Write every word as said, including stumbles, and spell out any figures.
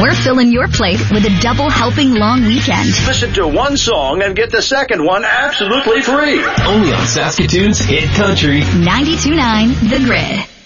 We're filling your plate with a double helping long weekend. Listen to one song and get the second one absolutely free. Only on Saskatoon's Hit Country. ninety-two point nine The Grid.